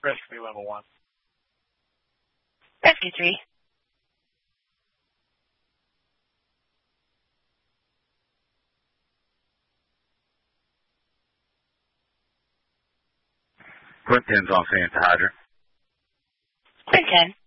Rescue level 1. Rescue 3. Quint 10's on scene to hydrant. Quint 10.